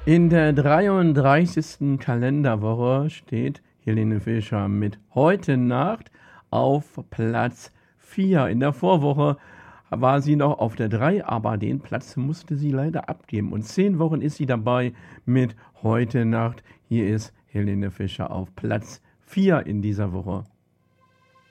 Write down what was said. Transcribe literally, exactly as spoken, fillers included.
In der dreiunddreißigsten Kalenderwoche steht Helene Fischer mit Heute Nacht auf Platz vier. In der Vorwoche war sie noch auf der drei, aber den Platz musste sie leider abgeben. Und zehn Wochen ist sie dabei mit Heute Nacht. Hier ist Helene Fischer auf Platz vier in dieser Woche.